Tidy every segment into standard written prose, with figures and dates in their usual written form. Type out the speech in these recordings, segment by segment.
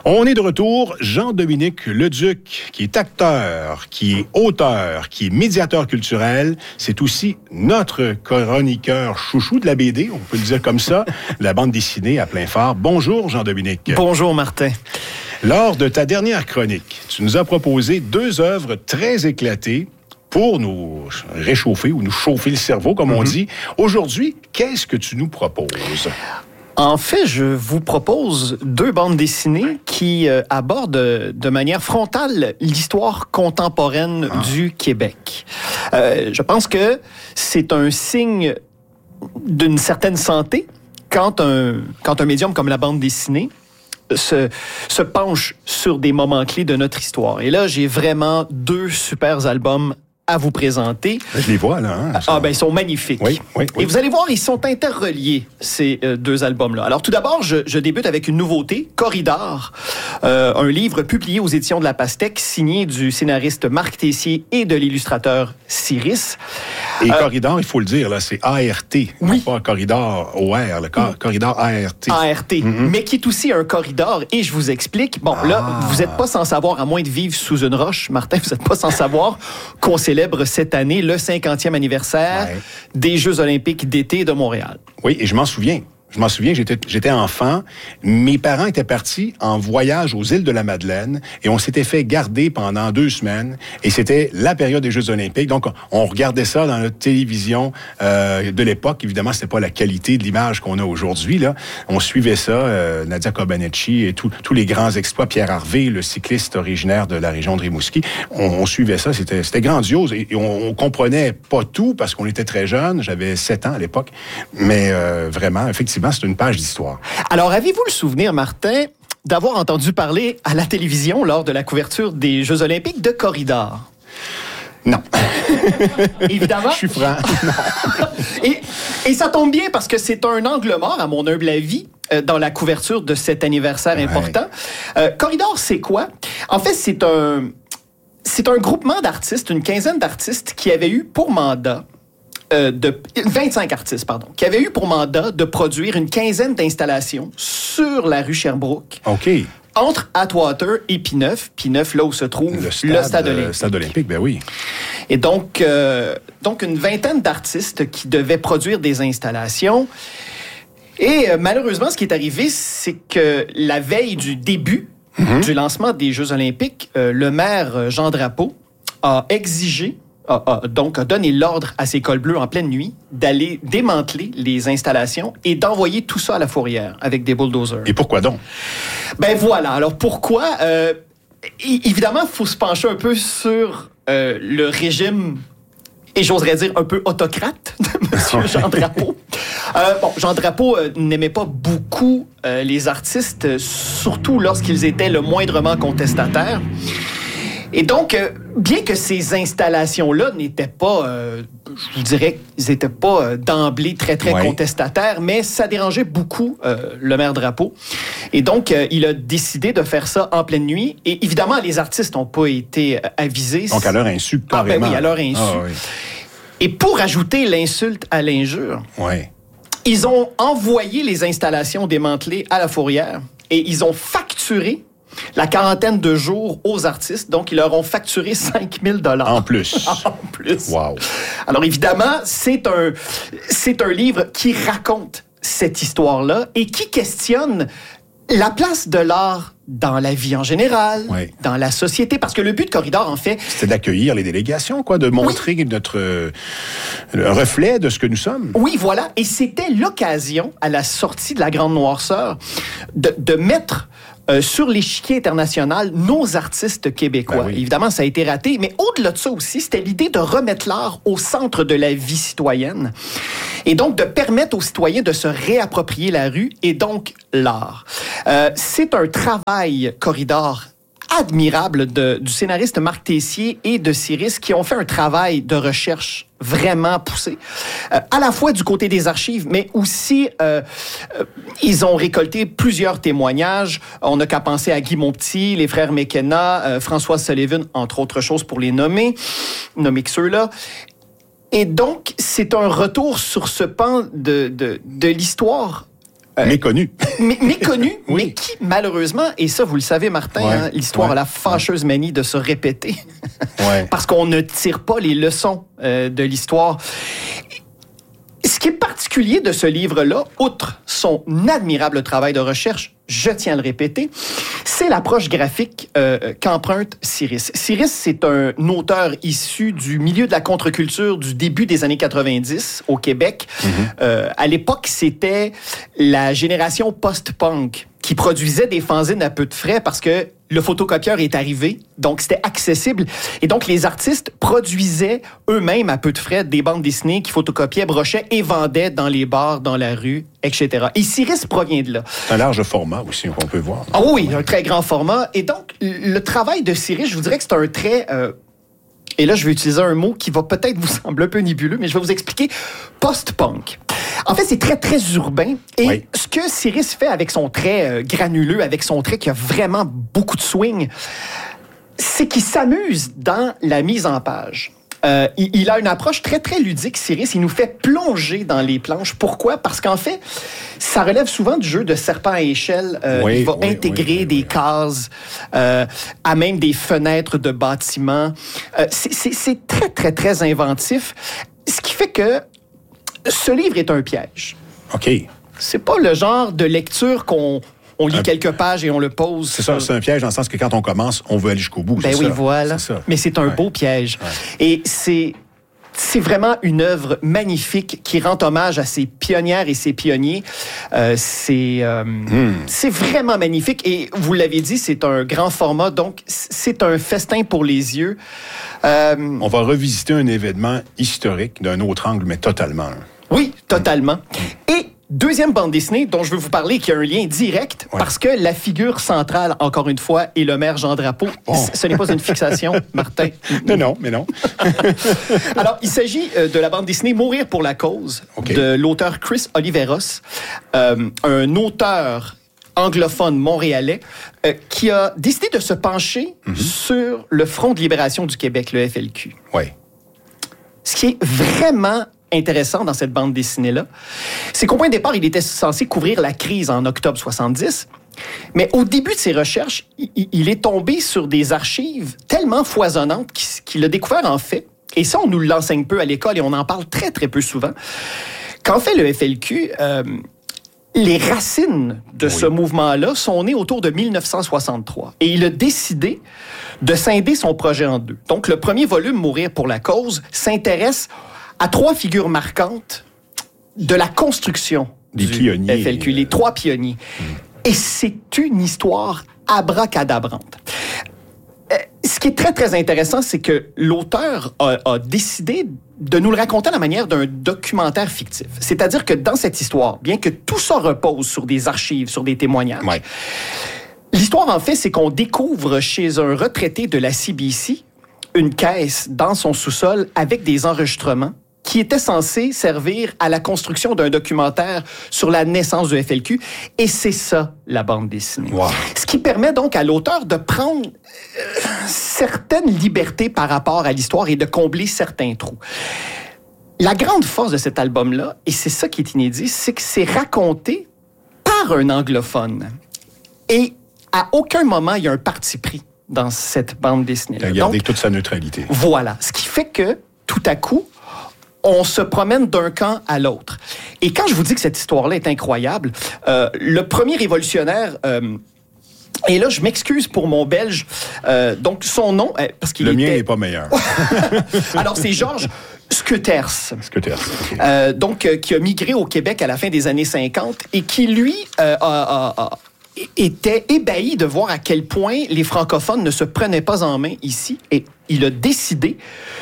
On est de retour. Jean-Dominique Leduc, qui est acteur, qui est auteur, qui est médiateur culturel. C'est aussi notre chroniqueur chouchou de la BD, on peut le dire comme ça, de la bande dessinée à plein phare. Bonjour, Jean-Dominique. Bonjour, Martin. Lors de ta dernière chronique, tu nous as proposé 2 œuvres très éclatées pour nous réchauffer ou nous chauffer le cerveau, comme on dit. Aujourd'hui, qu'est-ce que tu nous proposes? En fait, je vous propose 2 bandes dessinées qui abordent de manière frontale l'histoire contemporaine du Québec. Je pense que c'est un signe d'une certaine santé quand un médium comme la bande dessinée se penche sur des moments clés de notre histoire. Et là, j'ai vraiment 2 super albums à vous présenter. Je les vois, là. Hein, ils sont magnifiques. Oui. Et vous allez voir, ils sont interreliés, ces 2 albums-là. Alors, tout d'abord, je débute avec une nouveauté, Corridor, un livre publié aux éditions de La Pastèque, signé du scénariste Marc Tessier et de l'illustrateur Cyrus. Et Corridor, il faut le dire, là, c'est ART, oui. Pas Corridor OR, le Corridor ART. ART, mais qui est aussi un corridor, et je vous explique. Bon, là, vous n'êtes pas sans savoir, à moins de vivre sous une roche, Martin, vous n'êtes pas sans savoir qu'on célèbre cette année le 50e anniversaire des Jeux olympiques d'été de Montréal. Oui, et je m'en souviens. J'étais enfant. Mes parents étaient partis en voyage aux îles de la Madeleine et on s'était fait garder pendant 2 semaines. Et c'était la période des Jeux olympiques. Donc, on regardait ça dans notre télévision de l'époque. Évidemment, c'était pas la qualité de l'image qu'on a aujourd'hui, là. On suivait ça, Nadia Comaneci et tous les grands exploits. Pierre Harvey, le cycliste originaire de la région de Rimouski. On suivait ça. C'était grandiose. Et on comprenait pas tout parce qu'on était très jeunes. J'avais 7 ans à l'époque. Mais vraiment, effectivement, c'est une page d'histoire. Alors, avez-vous le souvenir, Martin, d'avoir entendu parler à la télévision lors de la couverture des Jeux olympiques de Corridor? Non. Évidemment. Je suis franc. Et ça tombe bien parce que c'est un angle mort, à mon humble avis, dans la couverture de cet anniversaire important. Corridor, c'est quoi? En fait, c'est un groupement d'artistes, une quinzaine d'artistes qui avaient eu pour mandat 25 artistes, qui avaient eu pour mandat de produire une quinzaine d'installations sur la rue Sherbrooke. OK. Entre Atwater et P9. P9, là où se trouve le stade olympique. Le stade olympique, ben oui. Et donc une vingtaine d'artistes qui devaient produire des installations. Et malheureusement, ce qui est arrivé, c'est que la veille du début du lancement des Jeux olympiques, le maire Jean Drapeau a exigé a donné l'ordre à ses cols bleus en pleine nuit d'aller démanteler les installations et d'envoyer tout ça à la fourrière avec des bulldozers. Et pourquoi donc? Ben voilà. Alors pourquoi? Évidemment, il faut se pencher un peu sur le régime, et j'oserais dire un peu autocrate de M. Jean Drapeau. Jean Drapeau n'aimait pas beaucoup les artistes, surtout lorsqu'ils étaient le moindrement contestataires. Et donc, bien que ces installations-là n'étaient pas, je vous dirais, ils n'étaient pas d'emblée très contestataires, mais ça dérangeait beaucoup le maire Drapeau. Et donc, il a décidé de faire ça en pleine nuit. Et évidemment, les artistes n'ont pas été avisés. Donc, à leur insu, carrément. Oui, à leur insu. Oui. Et pour ajouter l'insulte à l'injure, ils ont envoyé les installations démantelées à la fourrière et ils ont facturé la quarantaine de jours aux artistes. Donc, ils leur ont facturé 5 000 $. En plus. En plus. Wow. Alors, évidemment, c'est un livre qui raconte cette histoire-là et qui questionne la place de l'art dans la vie en général, dans la société. Parce que le but de Corridor, en fait... C'était d'accueillir les délégations, de montrer notre reflet de ce que nous sommes. Oui, voilà. Et c'était l'occasion, à la sortie de la Grande Noirceur, de mettre sur l'échiquier international nos artistes québécois. Évidemment, ça a été raté, mais au-delà de ça aussi, c'était l'idée de remettre l'art au centre de la vie citoyenne et donc de permettre aux citoyens de se réapproprier la rue et donc l'art. C'est un travail, Corridor, admirable du scénariste Marc Tessier et de Cyrus qui ont fait un travail de recherche vraiment poussé, à la fois du côté des archives, mais aussi ils ont récolté plusieurs témoignages. On n'a qu'à penser à Guy Monpetit, les frères McKenna, François Sullivan, entre autres choses pour les nommer que ceux-là. Et donc, c'est un retour sur ce pan de l'histoire Méconnu. Méconnu, Oui. mais qui, malheureusement, et ça, vous le savez, Martin, l'histoire a la fâcheuse manie de se répéter. Parce qu'on ne tire pas les leçons de l'histoire. Ce qui est particulier de ce livre-là, outre son admirable travail de recherche, je tiens à le répéter, c'est l'approche graphique qu'emprunte Cyrus. Cyrus, c'est un auteur issu du milieu de la contre-culture du début des années 90 au Québec. À l'époque, c'était la génération post-punk qui produisait des fanzines à peu de frais parce que le photocopieur est arrivé, donc c'était accessible. Et donc, les artistes produisaient eux-mêmes à peu de frais des bandes dessinées qui photocopiaient, brochaient et vendaient dans les bars, dans la rue, etc. Et Cyrus provient de là. C'est un large format aussi, on peut voir. Ah oui, un très grand format. Et donc, le travail de Cyrus, je vous dirais que c'est un trait... et là, je vais utiliser un mot qui va peut-être vous sembler un peu nébuleux, mais je vais vous expliquer. Post-punk. En fait, c'est très, très urbain. Et ce que Cyrus fait avec son trait granuleux, avec son trait qui a vraiment beaucoup de swing, c'est qu'il s'amuse dans la mise en page. Il a une approche très, très ludique, Cyrus. Il nous fait plonger dans les planches. Pourquoi? Parce qu'en fait, ça relève souvent du jeu de serpent à échelle. Il va intégrer des cases, à même des fenêtres de bâtiments. C'est très, très, très inventif. Ce qui fait que ce livre est un piège. OK. C'est pas le genre de lecture qu'on lit quelques pages et on le pose. C'est ça, c'est un piège dans le sens que quand on commence, on veut aller jusqu'au bout. Ben oui, voilà. Mais c'est un beau piège. Et c'est vraiment une œuvre magnifique qui rend hommage à ses pionnières et ses pionniers. C'est vraiment magnifique. Et vous l'avez dit, c'est un grand format, donc c'est un festin pour les yeux. On va revisiter un événement historique d'un autre angle, mais totalement. Oui, totalement. Et deuxième bande dessinée dont je veux vous parler, qui a un lien direct, parce que la figure centrale, encore une fois, est le maire Jean Drapeau. Ce n'est pas une fixation, Martin. Non. Alors, il s'agit de la bande dessinée Mourir pour la cause, de l'auteur Chris Oliveros, un auteur anglophone montréalais qui a décidé de se pencher sur le Front de libération du Québec, le FLQ. Ce qui est vraiment intéressant dans cette bande dessinée-là, c'est qu'au point de départ, il était censé couvrir la crise en octobre 70, mais au début de ses recherches, il est tombé sur des archives tellement foisonnantes qu'il a découvert en fait, et ça, on nous l'enseigne peu à l'école et on en parle très, très peu souvent, qu'en fait, le FLQ... les racines de ce mouvement-là sont nées autour de 1963. Et il a décidé de scinder son projet en deux. Donc, le premier volume, Mourir pour la cause, s'intéresse à trois figures marquantes de la construction des pionniers. FLQ, les trois pionniers. Et c'est une histoire abracadabrante. Ce qui est très, très intéressant, c'est que l'auteur a décidé de nous le raconter à la manière d'un documentaire fictif. C'est-à-dire que dans cette histoire, bien que tout ça repose sur des archives, sur des témoignages, l'histoire, en fait, c'est qu'on découvre chez un retraité de la CBC une caisse dans son sous-sol avec des enregistrements qui était censé servir à la construction d'un documentaire sur la naissance du FLQ. Et c'est ça, la bande dessinée. Ce qui permet donc à l'auteur de prendre certaines libertés par rapport à l'histoire et de combler certains trous. La grande force de cet album-là, et c'est ça qui est inédit, c'est que c'est raconté par un anglophone. Et à aucun moment, il y a un parti pris dans cette bande dessinée. Il a gardé toute sa neutralité. Voilà. Ce qui fait que, tout à coup, on se promène d'un camp à l'autre. Et quand je vous dis que cette histoire-là est incroyable, le premier révolutionnaire... et là, je m'excuse pour mon belge. Donc, son nom... parce qu'il le mien n'est pas meilleur. Alors, c'est Georges Skeuters. Donc, qui a migré au Québec à la fin des années 50 et qui, lui, était ébahi de voir à quel point les francophones ne se prenaient pas en main ici. Et il a décidé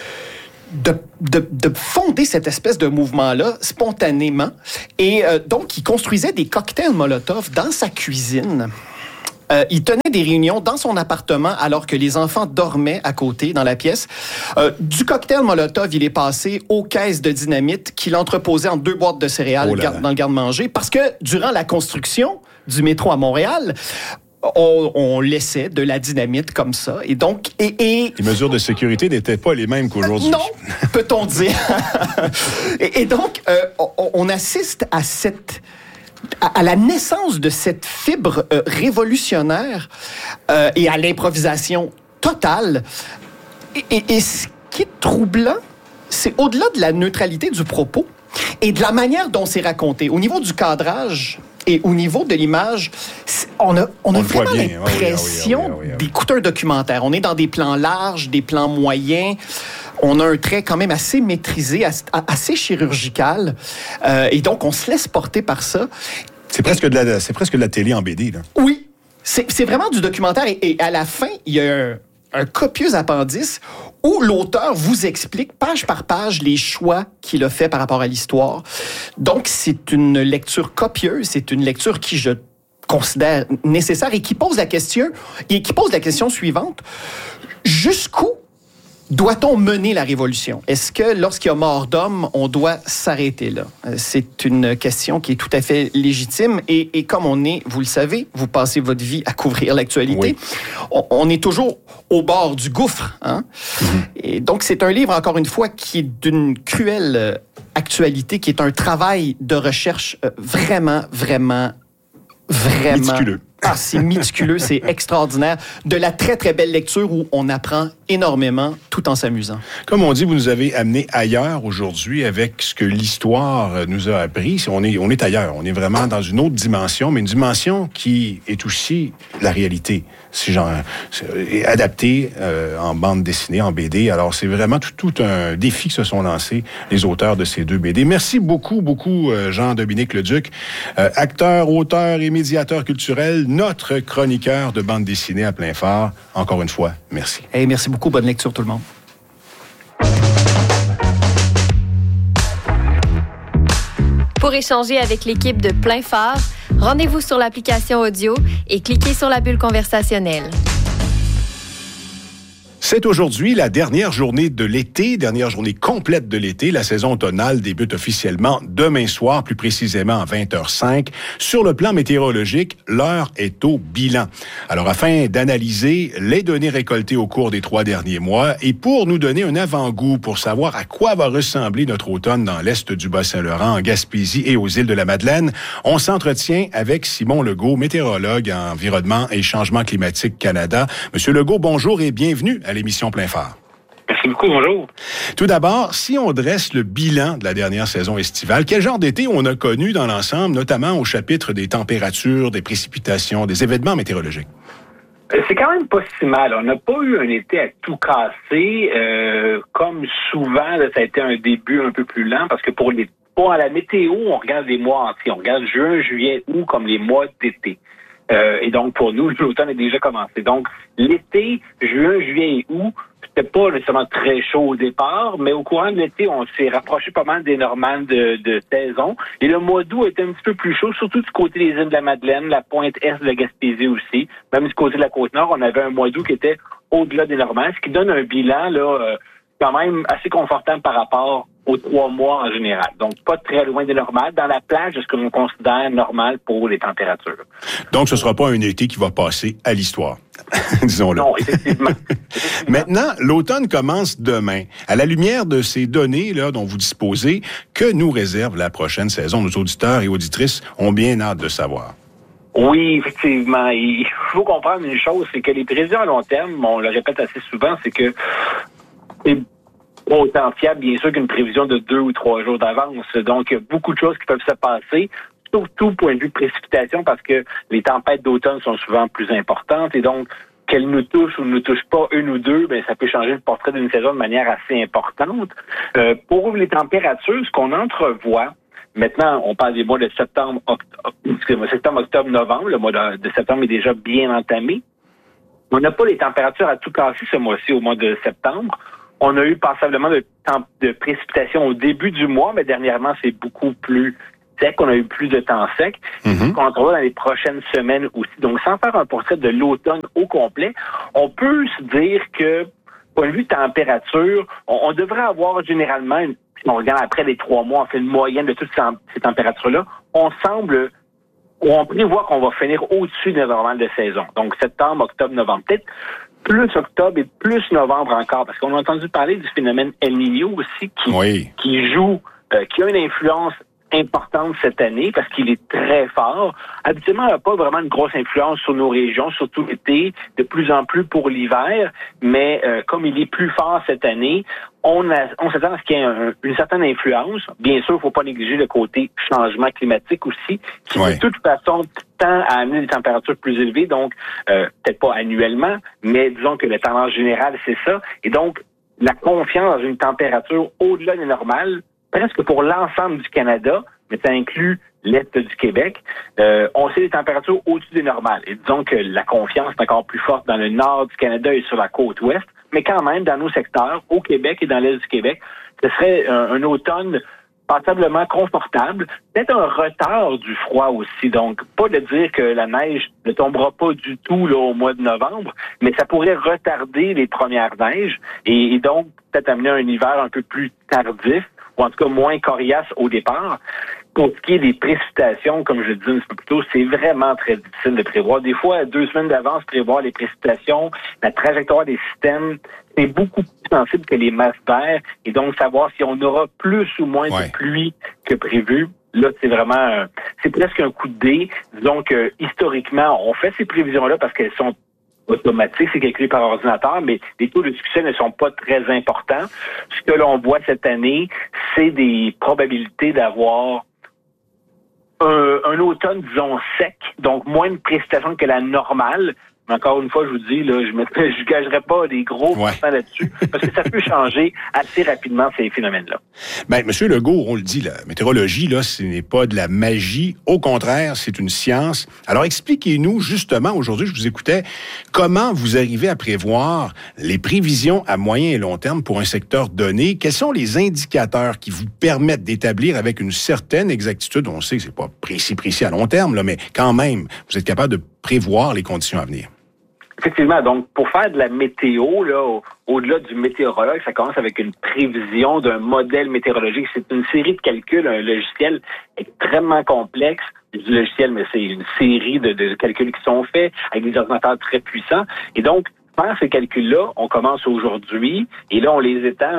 de fonder cette espèce de mouvement-là spontanément. Et donc, il construisait des cocktails Molotov dans sa cuisine. Il tenait des réunions dans son appartement alors que les enfants dormaient à côté, dans la pièce. Du cocktail Molotov, il est passé aux caisses de dynamite qu'il entreposait en 2 boîtes de céréales dans le garde-manger. Parce que durant la construction du métro à Montréal, on laissait de la dynamite comme ça. Et donc... Les mesures de sécurité n'étaient pas les mêmes qu'aujourd'hui. Non, peut-on dire. et donc, on assiste à cette à la naissance de cette fibre révolutionnaire et à l'improvisation totale. Et ce qui est troublant, c'est au-delà de la neutralité du propos et de la manière dont c'est raconté. Au niveau du cadrage et au niveau de l'image, on a vraiment l'impression d'écouter un documentaire. On est dans des plans larges, des plans moyens. On a un trait quand même assez maîtrisé, assez chirurgical. Et donc, on se laisse porter par ça. C'est presque de la télé en BD, là. Oui, c'est vraiment du documentaire. Et à la fin, il y a un copieux appendice où l'auteur vous explique, page par page, les choix qu'il a fait par rapport à l'histoire. Donc, c'est une lecture copieuse, c'est une lecture qui, je considère nécessaire et qui pose la question suivante. Jusqu'où doit-on mener la révolution? Est-ce que lorsqu'il y a mort d'homme, on doit s'arrêter là? C'est une question qui est tout à fait légitime et comme vous le savez, vous passez votre vie à couvrir l'actualité, on est toujours au bord du gouffre. Hein? Mm-hmm. Et donc, c'est un livre, encore une fois, qui est d'une cruelle actualité, qui est un travail de recherche vraiment méticuleux. Ah, c'est méticuleux, c'est extraordinaire. De la très, très belle lecture où on apprend énormément tout en s'amusant. Comme on dit, vous nous avez amené ailleurs aujourd'hui avec ce que l'histoire nous a appris. On est ailleurs. On est vraiment dans une autre dimension, mais une dimension qui est aussi la réalité. C'est adapté en bande dessinée, en BD. Alors, c'est vraiment tout un défi que se sont lancés les auteurs de ces deux BD. Merci beaucoup, Jean-Dominique Leduc, acteur, auteur et médiateur culturel, notre chroniqueur de bande dessinée à plein phare. Encore une fois, merci. Hey, merci beaucoup. Bonne lecture, tout le monde. Pour échanger avec l'équipe de Plein Phare, rendez-vous sur l'application audio et cliquez sur la bulle conversationnelle. C'est aujourd'hui la dernière journée de l'été, dernière journée complète de l'été. La saison automnale débute officiellement demain soir, plus précisément à 20h05. Sur le plan météorologique, l'heure est au bilan. Alors, afin d'analyser les données récoltées au cours des 3 derniers mois et pour nous donner un avant-goût pour savoir à quoi va ressembler notre automne dans l'est du Bas-Saint-Laurent, en Gaspésie et aux îles de la Madeleine, on s'entretient avec Simon Legault, météorologue en environnement et changement climatique Canada. Monsieur Legault, bonjour et bienvenue à l'émission Plein Phare. Merci beaucoup, bonjour. Tout d'abord, si on dresse le bilan de la dernière saison estivale, quel genre d'été on a connu dans l'ensemble, notamment au chapitre des températures, des précipitations, des événements météorologiques? C'est quand même pas si mal. On n'a pas eu un été à tout casser. Comme souvent, là, ça a été un début un peu plus lent parce que pour la météo, on regarde les mois entiers. On regarde juin, juillet, août comme les mois d'été. Et donc, pour nous, l'automne est déjà commencé. Donc, l'été, juin, juillet et août, c'était pas nécessairement très chaud au départ, mais au courant de l'été, on s'est rapproché pas mal des normales de saison. Et le mois d'août était un petit peu plus chaud, surtout du côté des îles de la Madeleine, la pointe est de la Gaspésie aussi. Même du côté de la Côte-Nord, on avait un mois d'août qui était au-delà des normales, ce qui donne un bilan là quand même assez confortable par rapport aux 3 mois en général. Donc, pas très loin des normales. Dans la plage, ce que l'on considère normal pour les températures. Donc, ce ne sera pas un été qui va passer à l'histoire, disons-le. Non, effectivement. Maintenant, l'automne commence demain. À la lumière de ces données là dont vous disposez, que nous réserve la prochaine saison? Nos auditeurs et auditrices ont bien hâte de savoir. Oui, effectivement. Il faut comprendre une chose, c'est que les prévisions à long terme, on le répète assez souvent, c'est que c'est pas autant fiable, bien sûr, qu'une prévision de 2 ou 3 jours d'avance. Donc, il y a beaucoup de choses qui peuvent se passer, surtout point de vue de précipitation, parce que les tempêtes d'automne sont souvent plus importantes. Et donc, qu'elles nous touchent ou ne nous touchent pas, une ou deux, ben ça peut changer le portrait d'une saison de manière assez importante. Pour les températures, ce qu'on entrevoit, maintenant, on parle des mois de septembre, octobre, novembre. Le mois de septembre est déjà bien entamé. On n'a pas les températures à tout casser ce mois-ci, au mois de septembre. On a eu passablement de précipitations au début du mois, mais dernièrement, c'est beaucoup plus sec. On a eu plus de temps sec. C'est ce qu'on entrevoit dans les prochaines semaines aussi. Donc, sans faire un portrait de l'automne au complet, on peut se dire que, point de vue température, on devrait avoir généralement, si on regarde après les 3 mois, on fait une moyenne de toutes ces températures-là, on prévoit qu'on va finir au-dessus des normales de saison. Donc, septembre, octobre, novembre. Peut-être plus octobre et plus novembre encore, parce qu'on a entendu parler du phénomène El Niño aussi qui joue, qui a une influence importante cette année parce qu'il est très fort. Habituellement, il n'a pas vraiment une grosse influence sur nos régions, surtout l'été, de plus en plus pour l'hiver, mais comme il est plus fort cette année, on s'attend à ce qu'il y ait une certaine influence. Bien sûr, il ne faut pas négliger le côté changement climatique aussi, qui de toute façon tend à amener des températures plus élevées, donc peut-être pas annuellement, mais disons que la tendance générale, c'est ça. Et donc, la confiance dans une température au-delà des normales, presque pour l'ensemble du Canada, mais ça inclut l'Est du Québec, on sait des températures au-dessus des normales. Et disons que la confiance est encore plus forte dans le nord du Canada et sur la côte ouest, mais quand même, dans nos secteurs, au Québec et dans l'Est du Québec, ce serait un automne passablement confortable, peut-être un retard du froid aussi. Donc, pas de dire que la neige ne tombera pas du tout là, au mois de novembre, mais ça pourrait retarder les premières neiges et donc peut-être amener un hiver un peu plus tardif, ou en tout cas moins coriace au départ. Pour ce qui est des précipitations, comme je le disais un petit peu plus tôt, c'est vraiment très difficile de prévoir. Des fois, 2 semaines d'avance, prévoir les précipitations, la trajectoire des systèmes, c'est beaucoup plus sensible que les masses d'air. Et donc, savoir si on aura plus ou moins de pluie que prévu, là, c'est vraiment, c'est presque un coup de dé. Disons que, historiquement, on fait ces prévisions-là parce qu'elles sont automatique, c'est calculé par ordinateur, mais les taux de succès ne sont pas très importants. Ce que l'on voit cette année, c'est des probabilités d'avoir un automne, disons, sec, donc moins de précipitations que la normale. Mais encore une fois, je vous dis, là, je gagerai pas des gros pourcents là-dessus, parce que ça peut changer assez rapidement, ces phénomènes-là. Bien, M. Legault, on le dit, la météorologie, là, ce n'est pas de la magie. Au contraire, c'est une science. Alors, expliquez-nous, justement, aujourd'hui, je vous écoutais, comment vous arrivez à prévoir les prévisions à moyen et long terme pour un secteur donné? Quels sont les indicateurs qui vous permettent d'établir avec une certaine exactitude, on sait que c'est pas précis à long terme, là, mais quand même, vous êtes capable de prévoir les conditions à venir? Effectivement, donc pour faire de la météo, là, au-delà du météorologue, ça commence avec une prévision d'un modèle météorologique. C'est une série de calculs, un logiciel extrêmement complexe. Du logiciel, mais c'est une série de calculs qui sont faits avec des ordinateurs très puissants. Et donc, faire ces calculs-là, on commence aujourd'hui et là, on les étend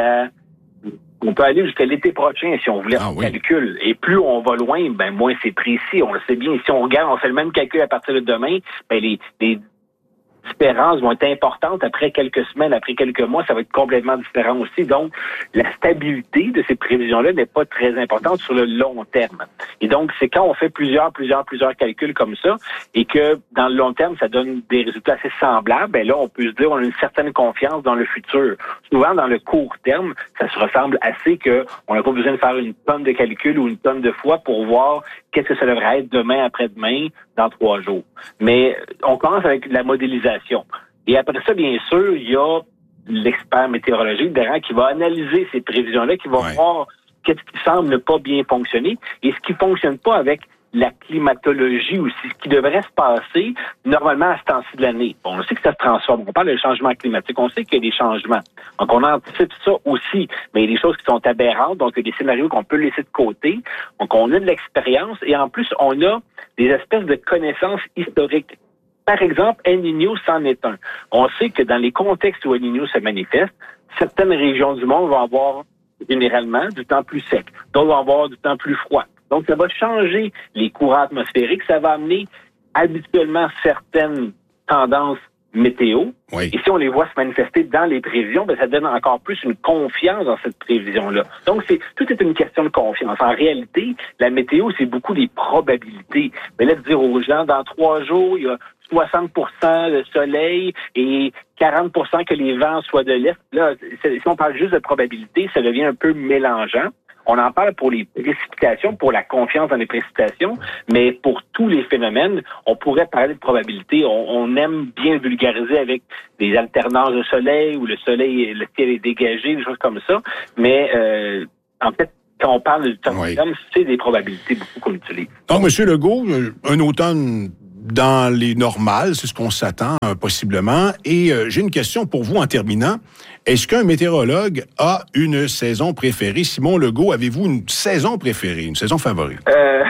on peut aller jusqu'à l'été prochain si on voulait un calcul. Et plus on va loin, ben moins c'est précis. On le sait bien. Si on regarde, on fait le même calcul à partir de demain, ben les différences vont être importantes après quelques semaines, après quelques mois, ça va être complètement différent aussi. Donc, la stabilité de ces prévisions-là n'est pas très importante sur le long terme. Et donc, c'est quand on fait plusieurs calculs comme ça et que dans le long terme, ça donne des résultats assez semblables, ben là, on peut se dire on a une certaine confiance dans le futur. Souvent, dans le court terme, ça se ressemble assez qu'on n'a pas besoin de faire une tonne de calculs ou une tonne de fois pour voir qu'est-ce que ça devrait être demain, après-demain, dans 3 jours. Mais on commence avec la modélisation. Et après ça, bien sûr, il y a l'expert météorologique derrière qui va analyser ces prévisions-là, qui va voir qu'est-ce qui semble ne pas bien fonctionner et ce qui fonctionne pas avec la climatologie aussi, ce qui devrait se passer normalement à ce temps-ci de l'année. Bon, on sait que ça se transforme. On parle de changement climatique. On sait qu'il y a des changements. Donc, on anticipe ça aussi. Mais il y a des choses qui sont aberrantes. Donc, il y a des scénarios qu'on peut laisser de côté. Donc, on a de l'expérience et en plus, on a des espèces de connaissances historiques. Par exemple, El Niño c'en est un. On sait que dans les contextes où El Niño se manifeste, certaines régions du monde vont avoir généralement du temps plus sec. D'autres vont avoir du temps plus froid. Donc, ça va changer les courants atmosphériques. Ça va amener habituellement certaines tendances météo. Oui. Et si on les voit se manifester dans les prévisions, ben, ça donne encore plus une confiance dans cette prévision-là. Donc, tout est une question de confiance. En réalité, la météo, c'est beaucoup des probabilités. Mais là, de dire aux gens, dans 3 jours, il y a 60% de soleil et 40% que les vents soient de l'est. Là, si on parle juste de probabilité, ça devient un peu mélangeant. On en parle pour les précipitations, pour la confiance dans les précipitations, mais pour tous les phénomènes, on pourrait parler de probabilité. On aime bien vulgariser avec des alternances de soleil où le ciel est dégagé, des choses comme ça. Mais en fait, quand on parle du temps c'est des probabilités beaucoup qu'on utilise. Donc, M. Legault, un automne dans les normales, c'est ce qu'on s'attend possiblement. Et j'ai une question pour vous en terminant. Est-ce qu'un météorologue a une saison préférée? Simon Legault, avez-vous une saison préférée, une saison favorite?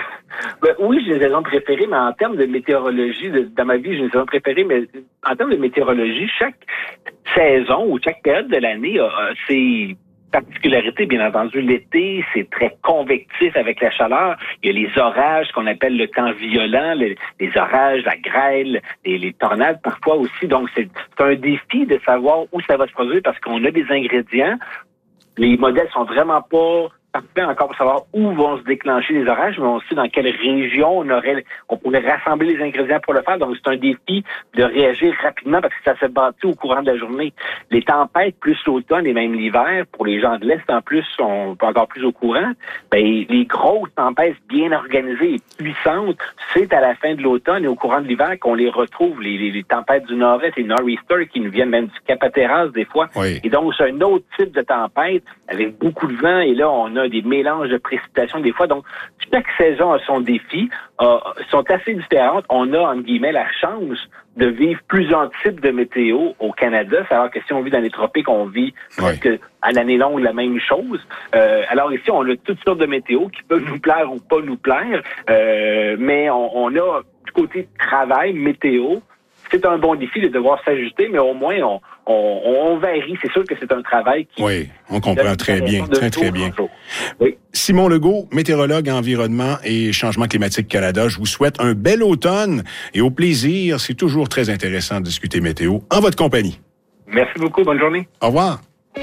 Oui, j'ai une saison préférée, mais en termes de météorologie, dans ma vie, j'ai une saison préférée, mais en termes de météorologie, chaque saison ou chaque période de l'année a ses particularité, bien entendu, l'été, c'est très convectif avec la chaleur. Il y a les orages qu'on appelle le temps violent, les orages, la grêle, les tornades parfois aussi. Donc, c'est un défi de savoir où ça va se produire parce qu'on a des ingrédients. Les modèles sont vraiment pas parfaits encore pour savoir où vont se déclencher les orages, mais aussi dans quelle région on pourrait rassembler les ingrédients pour le faire. Donc, c'est un défi de réagir rapidement parce que ça se bâtit au courant de la journée. Les tempêtes, plus l'automne et même l'hiver, pour les gens de l'Est en plus, sont encore plus au courant. Ben, les grosses tempêtes bien organisées et puissantes, c'est à la fin de l'automne et au courant de l'hiver qu'on les retrouve. Les tempêtes du Nord-Est, les nor'easter qui nous viennent même du Cap Hatteras des fois. Oui. Et donc, c'est un autre type de tempête avec beaucoup de vent et là, on a des mélanges de précipitations des fois. Donc, chaque saison a son défi, sont assez différentes. On a, entre guillemets, la chance de vivre plusieurs types de météo au Canada. Alors que si on vit dans les tropiques, on vit presque à l'année longue la même chose. Alors ici, on a toutes sortes de météo qui peuvent nous plaire ou pas nous plaire. Mais on a du côté travail, météo, c'est un bon défi de devoir s'ajuster, mais au moins, on varie. C'est sûr que c'est un travail qui... Oui, on comprend très bien, très bien. Oui. Simon Legault, météorologue environnement et changement climatique Canada, je vous souhaite un bel automne et au plaisir. C'est toujours très intéressant de discuter météo en votre compagnie. Merci beaucoup. Bonne journée. Au revoir.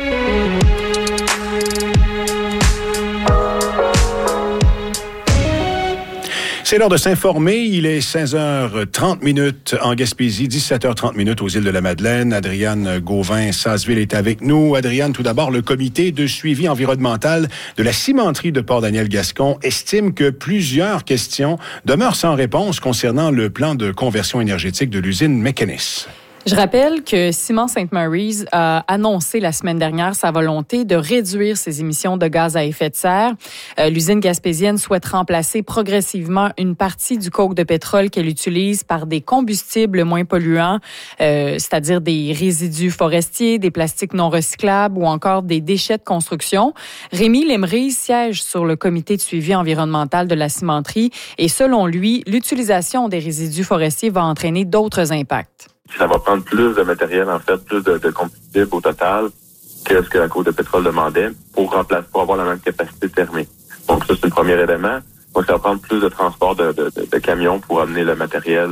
C'est l'heure de s'informer. Il est 16h30 en Gaspésie, 17h30 aux îles de la Madeleine. Adriane Gauvin-Sasseville est avec nous. Adriane, tout d'abord, le comité de suivi environnemental de la cimenterie de Port-Daniel-Gascon estime que plusieurs questions demeurent sans réponse concernant le plan de conversion énergétique de l'usine Mécanis. Je rappelle que Ciment St. Mary's a annoncé la semaine dernière sa volonté de réduire ses émissions de gaz à effet de serre. L'usine gaspésienne souhaite remplacer progressivement une partie du coke de pétrole qu'elle utilise par des combustibles moins polluants, c'est-à-dire des résidus forestiers, des plastiques non recyclables ou encore des déchets de construction. Rémi Lemry siège sur le comité de suivi environnemental de la cimenterie et selon lui, l'utilisation des résidus forestiers va entraîner d'autres impacts. Ça va prendre plus de matériel, en fait, plus de combustible au total que ce que la coke de pétrole demandait pour avoir la même capacité thermique. Donc ça, c'est le premier élément. Donc ça va prendre plus de transport de camions pour amener le matériel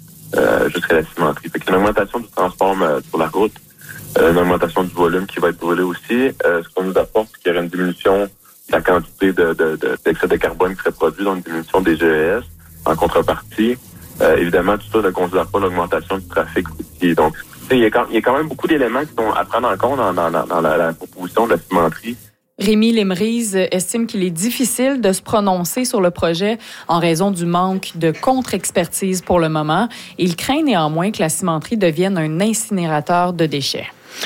jusqu'à la cimenterie. Fait qu'il y a une augmentation du transport sur la route, une augmentation du volume qui va être brûlé aussi. Ce qu'on nous apporte, c'est qu'il y aura une diminution de la quantité d'excès de carbone qui serait produit, donc une diminution des GES en contrepartie. Évidemment, tout ça ne considère pas l'augmentation du trafic aussi. Donc, il y a quand même beaucoup d'éléments qui sont à prendre en compte dans la proposition de la cimenterie. Rémi Lemry estime qu'il est difficile de se prononcer sur le projet en raison du manque de contre-expertise pour le moment. Il craint néanmoins que la cimenterie devienne un incinérateur de déchets.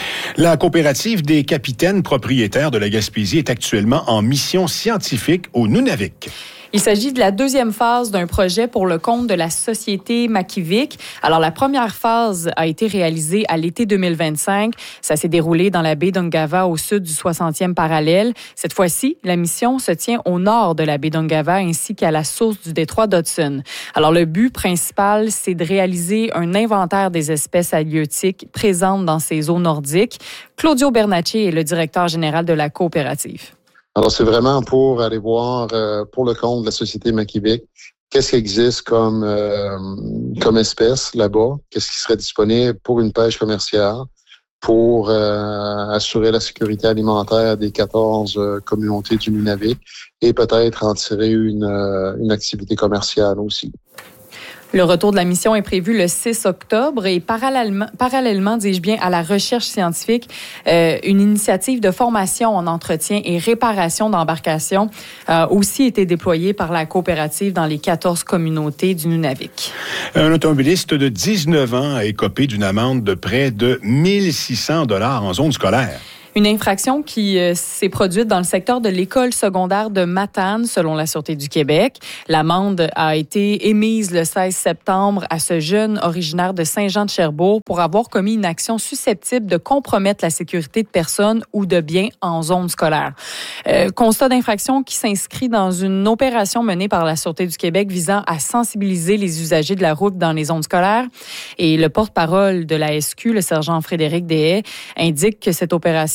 La coopérative des capitaines propriétaires de la Gaspésie est actuellement en mission scientifique au Nunavik. Il s'agit de la deuxième phase d'un projet pour le compte de la société Makivik. Alors, la première phase a été réalisée à l'été 2025. Ça s'est déroulé dans la baie d'Ungava au sud du 60e parallèle. Cette fois-ci, la mission se tient au nord de la baie d'Ungava ainsi qu'à la source du détroit d'Hudson. Alors, le but principal, c'est de réaliser un inventaire des espèces halieutiques présentes dans ces eaux nordiques. Claudio Bernacci est le directeur général de la coopérative. Alors, c'est vraiment pour aller voir, pour le compte de la société Makivik, qu'est-ce qui existe comme espèce là-bas, qu'est-ce qui serait disponible pour une pêche commerciale, pour assurer la sécurité alimentaire des 14 communautés du Nunavik et peut-être en tirer une activité commerciale aussi. Le retour de la mission est prévu le 6 octobre et parallèlement, dis-je bien, à la recherche scientifique, une initiative de formation en entretien et réparation d'embarcations a aussi été déployée par la coopérative dans les 14 communautés du Nunavik. Un automobiliste de 19 ans a écopé d'une amende de près de 1 600 $ en zone scolaire. Une infraction qui s'est produite dans le secteur de l'école secondaire de Matane, selon la Sûreté du Québec. L'amende a été émise le 16 septembre à ce jeune originaire de Saint-Jean-de-Cherbourg pour avoir commis une action susceptible de compromettre la sécurité de personnes ou de biens en zone scolaire. Constat d'infraction qui s'inscrit dans une opération menée par la Sûreté du Québec visant à sensibiliser les usagers de la route dans les zones scolaires. Et le porte-parole de la SQ, le sergent Frédéric Deshaies, indique que cette opération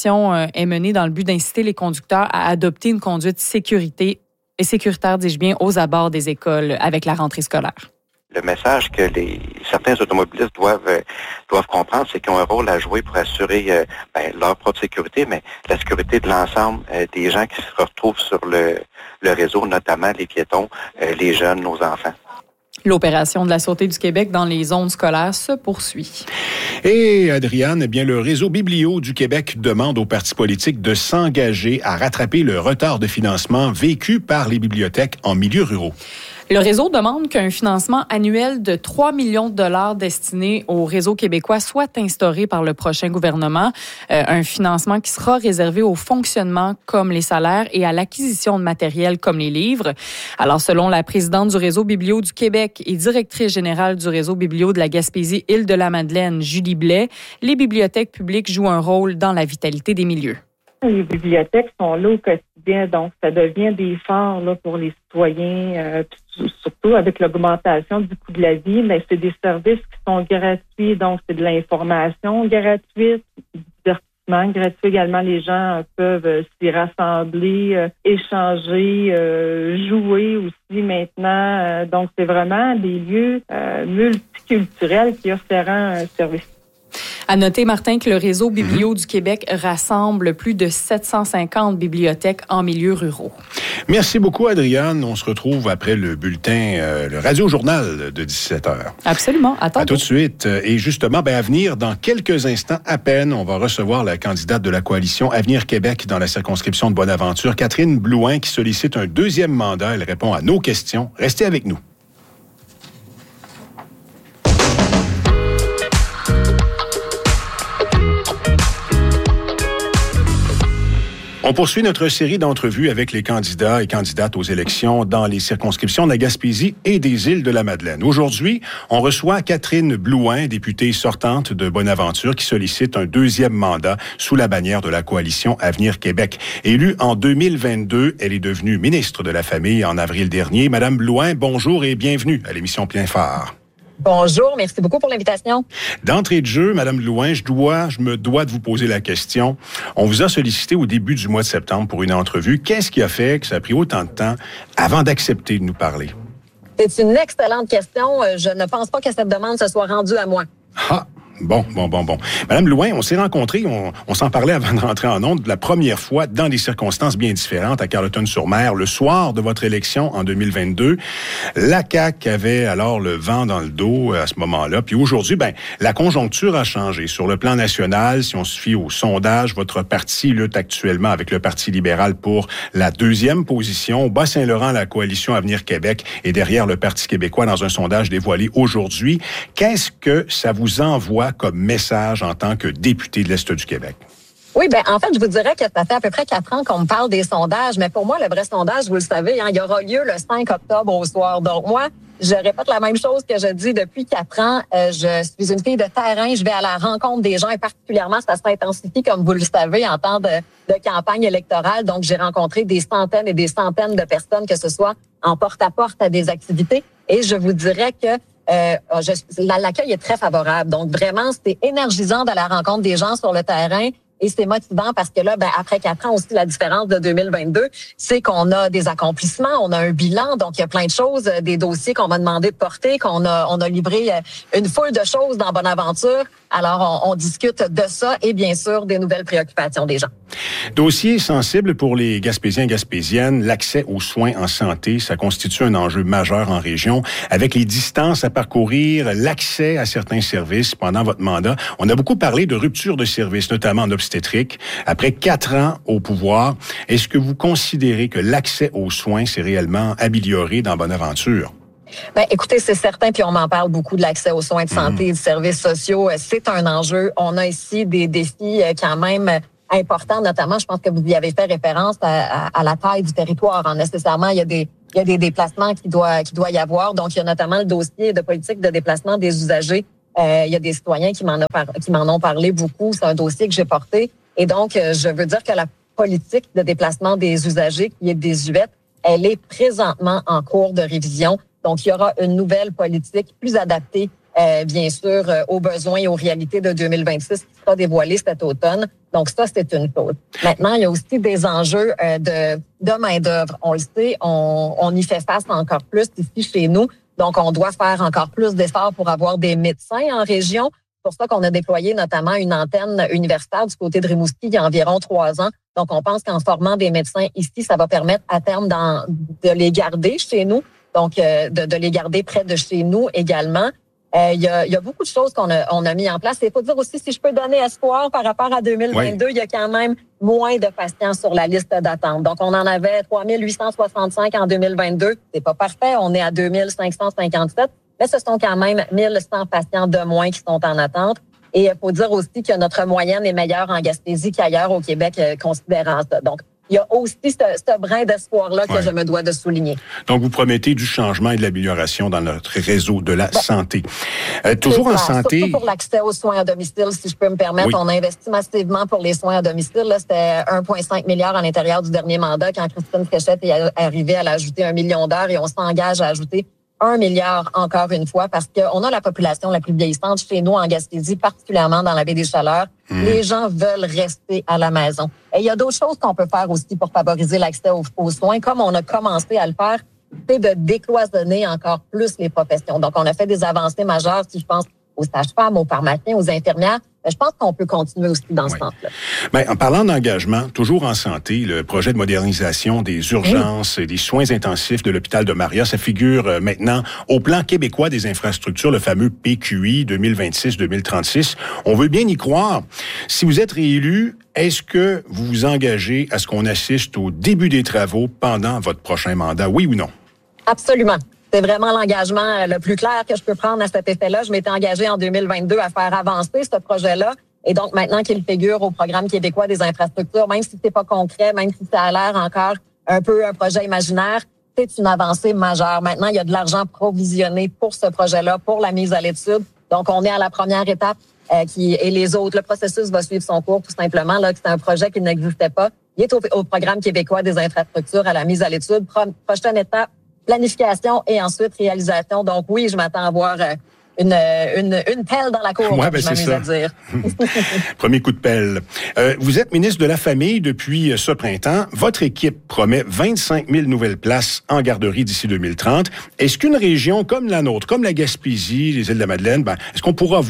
opération est menée dans le but d'inciter les conducteurs à adopter une conduite sécuritaire, dis-je bien, aux abords des écoles avec la rentrée scolaire. Le message que certains automobilistes doivent comprendre, c'est qu'ils ont un rôle à jouer pour assurer leur propre sécurité, mais la sécurité de l'ensemble des gens qui se retrouvent sur le réseau, notamment les piétons, les jeunes, nos enfants. L'opération de la Sûreté du Québec dans les zones scolaires se poursuit. Et Adriane, eh bien, le réseau Biblio du Québec demande aux partis politiques de s'engager à rattraper le retard de financement vécu par les bibliothèques en milieux ruraux. Le réseau demande qu'un financement annuel de 3 millions de dollars destiné au réseau québécois soit instauré par le prochain gouvernement. Un financement qui sera réservé au fonctionnement comme les salaires et à l'acquisition de matériel comme les livres. Alors, selon la présidente du réseau Biblio du Québec et directrice générale du réseau Biblio de la Gaspésie-Île-de-la-Madeleine, Julie Blais, les bibliothèques publiques jouent un rôle dans la vitalité des milieux. Les bibliothèques sont là au quotidien, donc ça devient des phares là, pour les citoyens, surtout avec l'augmentation du coût de la vie, mais c'est des services qui sont gratuits, donc c'est de l'information gratuite, du divertissement gratuit également. Les gens peuvent s'y rassembler, échanger, jouer aussi maintenant. Donc c'est vraiment des lieux multiculturels qui offrent un service. À noter, Martin, que le réseau Biblio du Québec rassemble plus de 750 bibliothèques en milieux ruraux. Merci beaucoup, Adriane. On se retrouve après le bulletin, le radio-journal de 17h. Absolument. À tout de suite. Et justement, à venir, dans quelques instants à peine, on va recevoir la candidate de la coalition Avenir Québec dans la circonscription de Bonaventure, Catherine Blouin, qui sollicite un deuxième mandat. Elle répond à nos questions. Restez avec nous. On poursuit notre série d'entrevues avec les candidats et candidates aux élections dans les circonscriptions de la Gaspésie et des Îles-de-la-Madeleine. Aujourd'hui, on reçoit Catherine Blouin, députée sortante de Bonaventure, qui sollicite un deuxième mandat sous la bannière de la coalition Avenir Québec. Élue en 2022, elle est devenue ministre de la Famille en avril dernier. Madame Blouin, bonjour et bienvenue à l'émission Plein Phare. Bonjour, merci beaucoup pour l'invitation. D'entrée de jeu, Madame Blouin, je me dois de vous poser la question. On vous a sollicité au début du mois de septembre pour une entrevue. Qu'est-ce qui a fait que ça a pris autant de temps avant d'accepter de nous parler? C'est une excellente question. Je ne pense pas que cette demande se soit rendue à moi. Ah! Bon. Madame Blouin, on s'est rencontrés, on s'en parlait avant de rentrer en ondes la première fois dans des circonstances bien différentes à Carleton-sur-Mer, le soir de votre élection en 2022. La CAQ avait alors le vent dans le dos à ce moment-là. Puis aujourd'hui, la conjoncture a changé. Sur le plan national, si on se fie au sondage, votre parti lutte actuellement avec le Parti libéral pour la deuxième position. Au Bas-Saint-Laurent, la coalition Avenir Québec est derrière le Parti québécois dans un sondage dévoilé aujourd'hui. Qu'est-ce que ça vous envoie comme message en tant que député de l'Est du Québec? Oui, en fait, je vous dirais que ça fait à peu près 4 ans qu'on me parle des sondages, mais pour moi, le vrai sondage, vous le savez, il aura lieu le 5 octobre au soir. Donc moi, je répète la même chose que je dis depuis 4 ans. Je suis une fille de terrain, je vais à la rencontre des gens et particulièrement, ça s'intensifie, comme vous le savez, en temps de campagne électorale. Donc, j'ai rencontré des centaines et des centaines de personnes, que ce soit en porte-à-porte à des activités. Et je vous dirais que l'accueil est très favorable. Donc, vraiment, c'est énergisant de la rencontre des gens sur le terrain. Et c'est motivant parce que là, après 4 ans aussi, la différence de 2022, c'est qu'on a des accomplissements, on a un bilan, donc il y a plein de choses, des dossiers qu'on m'a demandé de porter, on a livré une foule de choses dans Bonaventure. Alors, on discute de ça et bien sûr des nouvelles préoccupations des gens. Dossier sensible pour les Gaspésiens et Gaspésiennes, l'accès aux soins en santé, ça constitue un enjeu majeur en région. Avec les distances à parcourir, l'accès à certains services pendant votre mandat, on a beaucoup parlé de rupture de services, notamment en obstétrique. Après 4 ans au pouvoir, est-ce que vous considérez que l'accès aux soins s'est réellement amélioré dans Bonaventure? Écoutez, c'est certain, puis on m'en parle beaucoup de l'accès aux soins de santé et des services sociaux. C'est un enjeu. On a ici des défis quand même importants, notamment, je pense que vous y avez fait référence à la taille du territoire. Nécessairement, il y a des déplacements qui doit y avoir. Donc, il y a notamment le dossier de politique de déplacement des usagers. Il y a des citoyens qui m'en ont parlé beaucoup. C'est un dossier que j'ai porté. Et donc, je veux dire que la politique de déplacement des usagers, qui est désuète, elle est présentement en cours de révision. Donc, il y aura une nouvelle politique plus adaptée bien sûr, aux besoins et aux réalités de 2026 qui sera dévoilé cet automne. Donc ça, c'est une chose. Maintenant, il y a aussi des enjeux de main-d'œuvre. On le sait, on y fait face encore plus ici chez nous. Donc, on doit faire encore plus d'efforts pour avoir des médecins en région. C'est pour ça qu'on a déployé notamment une antenne universitaire du côté de Rimouski il y a environ 3 ans. Donc, on pense qu'en formant des médecins ici, ça va permettre à terme de les garder chez nous. Donc, de les garder près de chez nous également. Il y a beaucoup de choses qu'on a mis en place. Il faut dire aussi, si je peux donner espoir par rapport à 2022, oui. Il y a quand même moins de patients sur la liste d'attente. Donc, on en avait 3865 en 2022. C'est pas parfait. On est à 2557. Mais ce sont quand même 1100 patients de moins qui sont en attente. Et il faut dire aussi que notre moyenne est meilleure en Gaspésie qu'ailleurs au Québec, considérant ça. Donc, il y a aussi ce brin d'espoir-là que je me dois de souligner. Donc, vous promettez du changement et de l'amélioration dans notre réseau de la santé. Toujours en santé... Surtout pour l'accès aux soins à domicile, si je peux me permettre. Oui. On investit massivement pour les soins à domicile. Là, c'était 1,5 milliard à l'intérieur du dernier mandat quand Christine Fréchette est arrivée. Elle a ajouté 1 million d'heures et on s'engage à ajouter 1 milliard encore une fois parce qu'on a la population la plus vieillissante chez nous en Gaspésie, particulièrement dans la baie des Chaleurs. Les gens veulent rester à la maison. Et il y a d'autres choses qu'on peut faire aussi pour favoriser l'accès aux soins, comme on a commencé à le faire, c'est de décloisonner encore plus les professions. Donc, on a fait des avancées majeures, si je pense aux sages-femmes, aux pharmaciens, aux infirmières. Je pense qu'on peut continuer aussi dans ce sens-là. Bien, en parlant d'engagement, toujours en santé, le projet de modernisation des urgences et des soins intensifs de l'hôpital de Maria, ça figure maintenant au plan québécois des infrastructures, le fameux PQI 2026-2036. On veut bien y croire. Si vous êtes réélu, est-ce que vous vous engagez à ce qu'on assiste au début des travaux pendant votre prochain mandat, oui ou non? Absolument. C'est vraiment l'engagement le plus clair que je peux prendre à cet effet-là. Je m'étais engagée en 2022 à faire avancer ce projet-là. Et donc, maintenant qu'il figure au programme québécois des infrastructures, même si c'est pas concret, même si ça a l'air encore un peu un projet imaginaire, c'est une avancée majeure. Maintenant, il y a de l'argent provisionné pour ce projet-là, pour la mise à l'étude. Donc, on est à la première étape et les autres. Le processus va suivre son cours tout simplement. Là, c'est un projet qui n'existait pas. Il est au programme québécois des infrastructures à la mise à l'étude. Prochaine étape, planification et ensuite réalisation. Donc oui, je m'attends à voir une pelle dans la cour, je m'amuse à dire. Premier coup de pelle. Vous êtes ministre de la Famille depuis ce printemps. Votre équipe promet 25 000 nouvelles places en garderie d'ici 2030. Est-ce qu'une région comme la nôtre, comme la Gaspésie, les Îles-de-la-Madeleine, est-ce qu'on pourra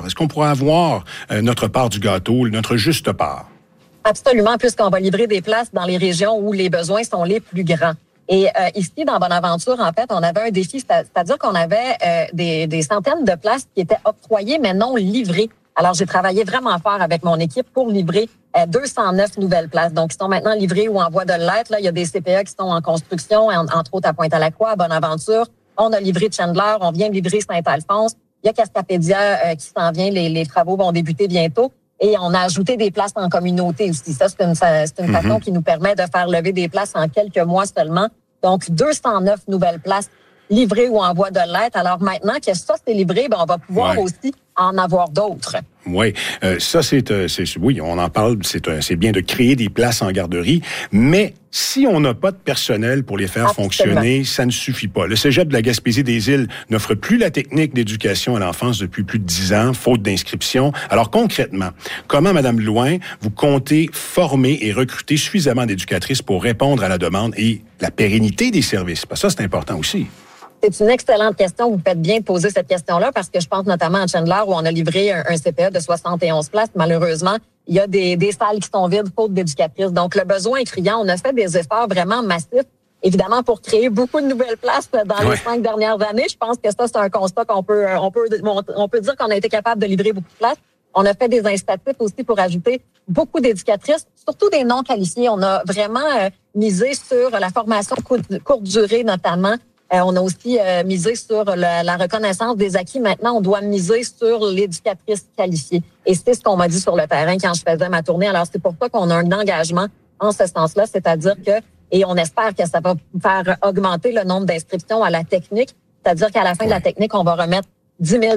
avoir notre part du gâteau, notre juste part? Absolument, puisqu'on va livrer des places dans les régions où les besoins sont les plus grands. Et ici, dans Bonaventure, en fait, on avait un défi, c'est-à-dire qu'on avait des centaines de places qui étaient octroyées, mais non livrées. Alors, j'ai travaillé vraiment fort avec mon équipe pour livrer 209 nouvelles places. Donc, qui sont maintenant livrées ou en voie de l'être. Là, il y a des CPE qui sont en construction, entre autres à Pointe-à-la-Croix, à Bonaventure. On a livré Chandler, on vient de livrer Saint-Alphonse. Il y a Cascapédia qui s'en vient, les travaux vont débuter bientôt. Et on a ajouté des places en communauté aussi. Ça, c'est une façon qui nous permet de faire lever des places en quelques mois seulement. Donc, 209 nouvelles places livrées ou en voie de l'être. Alors maintenant que ça, c'est livré, on va pouvoir aussi en avoir d'autres. Oui, ça, oui, on en parle, c'est bien de créer des places en garderie, mais si on n'a pas de personnel pour les faire fonctionner, ça ne suffit pas. Le Cégep de la Gaspésie-des-Îles n'offre plus la technique d'éducation à l'enfance depuis plus de 10 ans, faute d'inscription. Alors concrètement, comment, Mme Loin, vous comptez former et recruter suffisamment d'éducatrices pour répondre à la demande et la pérennité des services? Parce que ça, c'est important aussi. C'est une excellente question. Vous faites bien de poser cette question-là parce que je pense notamment à Chandler où on a livré un CPE de 71 places. Malheureusement, il y a des salles qui sont vides faute d'éducatrices. Donc, le besoin est criant. On a fait des efforts vraiment massifs, évidemment, pour créer beaucoup de nouvelles places dans les 5 dernières années. Je pense que ça, c'est un constat qu'on peut dire qu'on a été capable de livrer beaucoup de places. On a fait des incitatifs aussi pour ajouter beaucoup d'éducatrices, surtout des non qualifiées. On a vraiment misé sur la formation courte durée, notamment. On a aussi misé sur la reconnaissance des acquis. Maintenant, on doit miser sur l'éducatrice qualifiée. Et c'est ce qu'on m'a dit sur le terrain quand je faisais ma tournée. Alors, c'est pour ça qu'on a un engagement en ce sens-là, c'est-à-dire que, et on espère que ça va faire augmenter le nombre d'inscriptions à la technique, c'est-à-dire qu'à la fin de la technique, on va remettre 10 000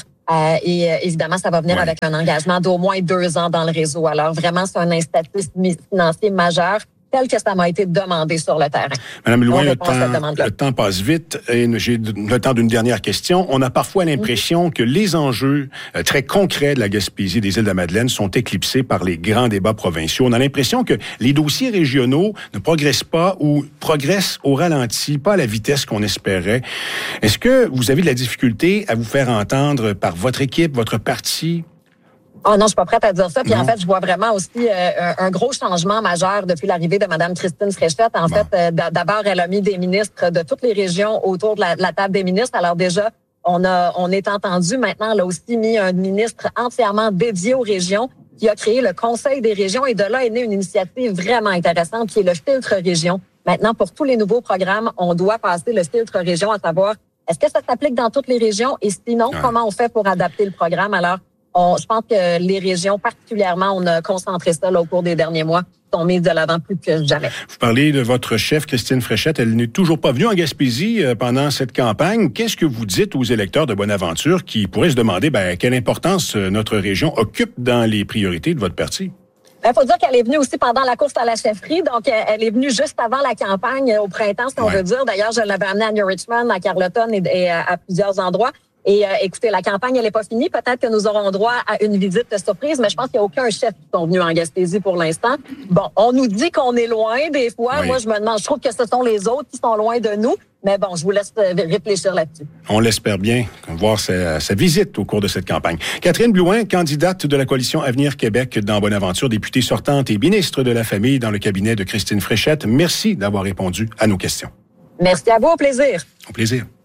et évidemment, ça va venir avec un engagement d'au moins 2 ans dans le réseau. Alors, vraiment, c'est un incitatif financier majeur tel que ça m'a été demandé sur le terrain. Madame Blouin, le temps passe vite et j'ai le temps d'une dernière question. On a parfois l'impression que les enjeux très concrets de la Gaspésie, des Îles-de-la-Madeleine, sont éclipsés par les grands débats provinciaux. On a l'impression que les dossiers régionaux ne progressent pas ou progressent au ralenti, pas à la vitesse qu'on espérait. Est-ce que vous avez de la difficulté à vous faire entendre par votre équipe, votre parti? Oh non, je suis pas prête à dire ça. Puis en fait, je vois vraiment aussi un gros changement majeur depuis l'arrivée de Mme Christine Fréchette. En fait, d'abord, elle a mis des ministres de toutes les régions autour de la table des ministres. Alors déjà, on est entendu. Maintenant, elle a aussi mis un ministre entièrement dédié aux régions qui a créé le Conseil des régions. Et de là est née une initiative vraiment intéressante qui est le filtre région. Maintenant, pour tous les nouveaux programmes, on doit passer le filtre région, à savoir, est-ce que ça s'applique dans toutes les régions? Et sinon, comment on fait pour adapter le programme? Alors, je pense que les régions, particulièrement, on a concentré ça là, au cours des derniers mois, sont mises de l'avant plus que jamais. Vous parlez de votre chef, Christine Fréchette. Elle n'est toujours pas venue en Gaspésie pendant cette campagne. Qu'est-ce que vous dites aux électeurs de Bonaventure qui pourraient se demander quelle importance notre région occupe dans les priorités de votre parti? Il faut dire qu'elle est venue aussi pendant la course à la chefferie. Donc, elle est venue juste avant la campagne, au printemps, si on veut dire. D'ailleurs, je l'avais amenée à New Richmond, à Carleton et à plusieurs endroits. Et écoutez, la campagne, elle n'est pas finie. Peut-être que nous aurons droit à une visite de surprise, mais je pense qu'il n'y a aucun chef qui sont venus en Gaspésie pour l'instant. Bon, on nous dit qu'on est loin des fois. Oui. Moi, je me demande, je trouve que ce sont les autres qui sont loin de nous. Mais bon, je vous laisse réfléchir là-dessus. On l'espère bien, voir sa visite au cours de cette campagne. Catherine Blouin, candidate de la coalition Avenir Québec dans Bonaventure, députée sortante et ministre de la Famille dans le cabinet de Christine Fréchette. Merci d'avoir répondu à nos questions. Merci à vous, au plaisir. Au plaisir.